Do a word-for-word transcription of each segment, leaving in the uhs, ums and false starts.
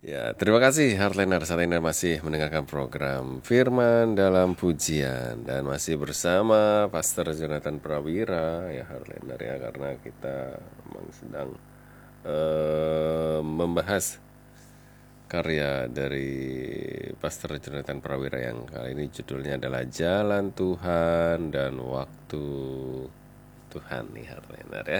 Ya, terima kasih Heartliner. Saat ini masih mendengarkan program Firman dalam Pujian dan masih bersama Pastor Jonathan Prawira ya Heartliner ya, karena kita memang sedang eh, membahas karya dari Pastor Jonathan Prawira yang kali ini judulnya adalah Jalan Tuhan dan Waktu Tuhan nih Heartliner ya.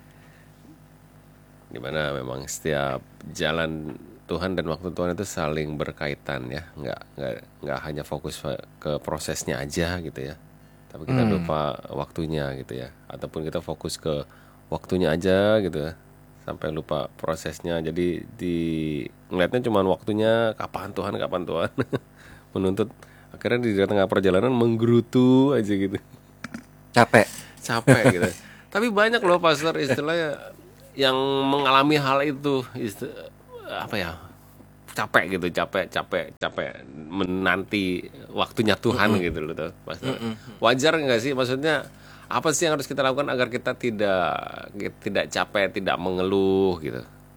Dimana memang setiap jalan Tuhan dan waktu Tuhan itu saling berkaitan ya, nggak nggak nggak hanya fokus ke prosesnya aja gitu ya, tapi kita Hmm. lupa waktunya gitu ya, ataupun kita fokus ke waktunya aja gitu ya, sampai lupa prosesnya. Jadi di ngelihatnya cuma waktunya, kapan Tuhan kapan Tuhan menuntut, akhirnya di tengah perjalanan menggerutu aja gitu, Capek. capek gitu. Tapi banyak loh pastor istilahnya yang mengalami hal itu, isti- apa ya, capek gitu, capek capek capek menanti waktunya Tuhan Mm-mm. gitu loh tuh pastor. Mm-mm. Wajar nggak sih, maksudnya apa sih yang harus kita lakukan agar kita tidak tidak capek, tidak mengeluh gitu.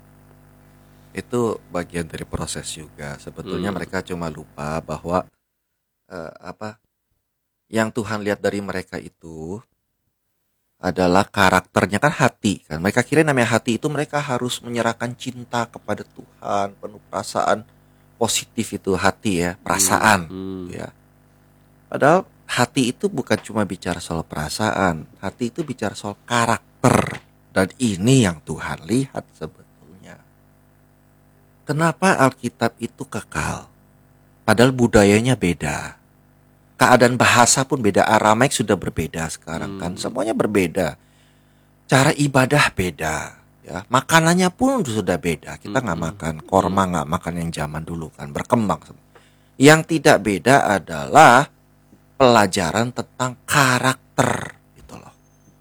Itu bagian dari proses juga. Sebetulnya Hmm. mereka cuma lupa bahwa eh, apa yang Tuhan lihat dari mereka itu adalah karakternya kan hati kan. Mereka kira namanya hati itu mereka harus menyerahkan cinta kepada Tuhan, penuh perasaan positif itu hati ya, Hmm. perasaan Hmm. gitu ya. Padahal hati itu bukan cuma bicara soal perasaan, hati itu bicara soal karakter. Dan ini yang Tuhan lihat sebetulnya. Kenapa Alkitab itu kekal? Padahal budayanya beda. Keadaan bahasa pun beda. Aramaik sudah berbeda sekarang kan. Hmm. Semuanya berbeda. Cara ibadah beda. Ya, makanannya pun sudah beda. Kita nggak Hmm. makan Hmm. korma, nggak makan yang zaman dulu kan. Berkembang. Yang tidak beda adalah pelajaran tentang karakter gitu loh.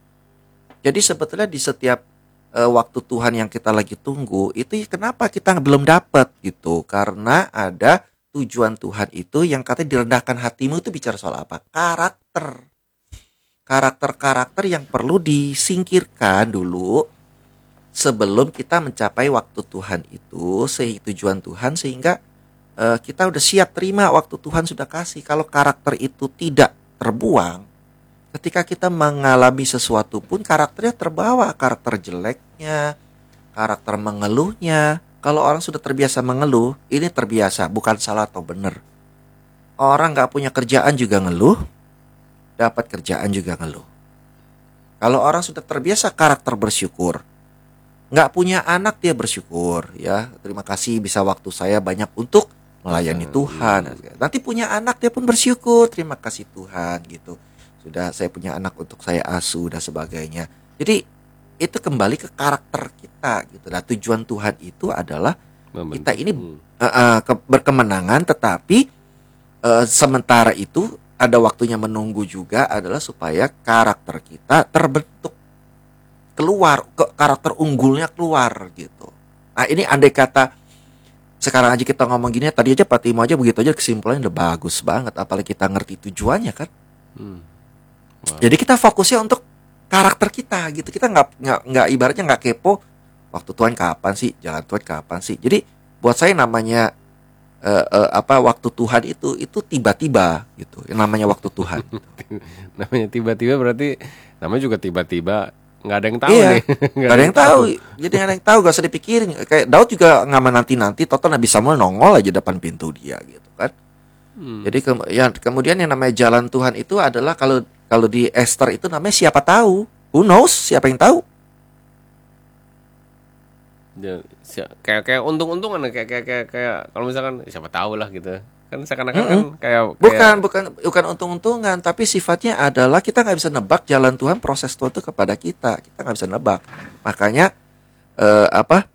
Jadi sebetulnya di setiap eh, waktu Tuhan yang kita lagi tunggu itu kenapa kita belum dapat gitu? Karena ada tujuan Tuhan itu yang katanya direndahkan hatimu itu bicara soal apa? Karakter. Karakter-karakter yang perlu disingkirkan dulu sebelum kita mencapai waktu Tuhan itu, se- tujuan Tuhan sehingga eh, kita udah siap terima waktu Tuhan sudah kasih. Kalau karakter itu tidak terbuang, ketika kita mengalami sesuatu pun karakternya terbawa, karakter jeleknya, karakter mengeluhnya. Kalau orang sudah terbiasa mengeluh, ini terbiasa, bukan salah atau benar. Orang nggak punya kerjaan juga ngeluh, dapat kerjaan juga ngeluh. Kalau orang sudah terbiasa karakter bersyukur, nggak punya anak dia bersyukur, ya terima kasih bisa waktu saya banyak untuk melayani Tuhan. Tuhan. Hmm. Nanti punya anak dia pun bersyukur, terima kasih Tuhan gitu. Sudah saya punya anak untuk saya asuh dan sebagainya. Jadi itu kembali ke karakter kita gitu. Nah tujuan Tuhan itu adalah kita Membentuk. ini Hmm. uh, uh, ke- berkemenangan, tetapi uh, sementara itu ada waktunya menunggu juga adalah supaya karakter kita terbentuk, keluar ke karakter unggulnya keluar gitu. Nah ini andai kata sekarang aja kita ngomong gini, tadi aja Pak Timo aja begitu aja kesimpulannya udah bagus banget, apalagi kita ngerti tujuannya kan. Hmm. Wow. Jadi kita fokusnya untuk karakter kita gitu. Kita nggak nggak nggak ibaratnya nggak kepo waktu Tuhan kapan sih, jalan Tuhan kapan sih. Jadi buat saya namanya eh, eh, apa waktu Tuhan itu itu tiba-tiba gitu. Yang namanya waktu Tuhan. Gitu. Namanya tiba-tiba berarti namanya juga tiba-tiba, nggak ada yang tahu nih. Iya, Nggak gak ada ada yang yang tahu. tahu. Jadi gak ada yang tahu, gak usah dipikirin. Kayak Daud juga nggak menanti-nanti, total Nabi Samuel nongol aja depan pintu dia gitu kan. Hmm. Jadi ke, ya, kemudian yang namanya jalan Tuhan itu adalah kalau kalau di Esther itu namanya siapa tahu, who knows, siapa yang tahu. Ya, si- kayak kayak untung-untungan, kayak kayak kayak, kayak kalau misalkan siapa tahu lah gitu kan, seakan-akan kan Mm-mm. kayak kayak Bukan, bukan, bukan untung-untungan, tapi sifatnya adalah kita nggak bisa nebak jalan Tuhan, proses Tuhan itu kepada kita, kita nggak bisa nebak. Makanya eh, apa?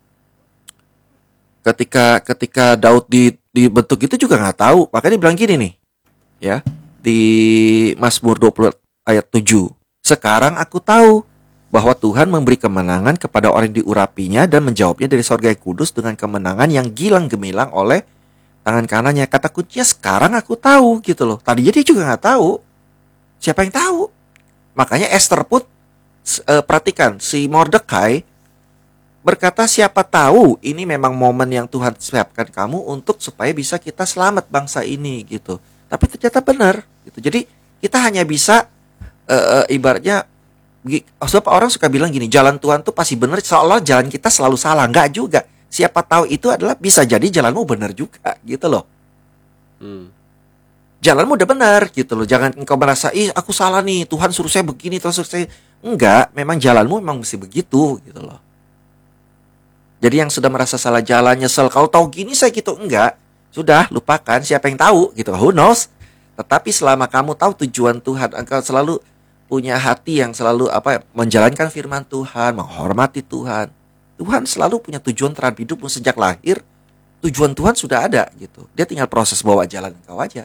Ketika ketika Daud di dibentuk itu juga nggak tahu, makanya dia bilang gini nih, ya di Mazmur dua puluh ayat tujuh. Sekarang aku tahu bahwa Tuhan memberi kemenangan kepada orang yang diurapinya dan menjawabnya dari sorga yang kudus dengan kemenangan yang gilang gemilang oleh tangan kanannya. Kata kuncinya sekarang aku tahu gitu loh. Tadinya dia juga nggak tahu. Siapa yang tahu? Makanya Esther pun eh, perhatikan si Mordekai berkata siapa tahu ini memang momen yang Tuhan siapkan kamu untuk supaya bisa kita selamat bangsa ini gitu. Tapi ternyata benar gitu. Jadi kita hanya bisa uh, uh, ibaratnya gi- sebab orang suka bilang gini, jalan Tuhan tuh pasti benar, seolah jalan kita selalu salah. Enggak juga. Siapa tahu itu adalah bisa jadi jalanmu benar juga gitu loh. Hmm. Jalanmu udah benar gitu loh. Jangan engkau merasa, ih aku salah nih, Tuhan suruh saya begini, Tuhan suruh saya. Enggak, memang jalanmu memang mesti begitu gitu loh. Jadi yang sudah merasa salah jalan, nyesel, kalau tahu gini saya gitu, enggak. Sudah, lupakan, siapa yang tahu gitu, who knows. Tetapi selama kamu tahu tujuan Tuhan, engkau selalu punya hati yang selalu apa menjalankan firman Tuhan, menghormati Tuhan. Tuhan selalu punya tujuan terhadap hidupmu sejak lahir. Tujuan Tuhan sudah ada gitu. Dia tinggal proses bawa jalan engkau aja.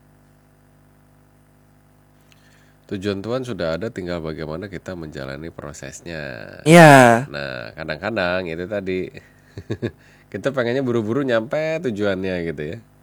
Tujuan Tuhan sudah ada, tinggal bagaimana kita menjalani prosesnya. Iya. Nah, kadang-kadang itu tadi kita pengennya buru-buru nyampe tujuannya gitu ya.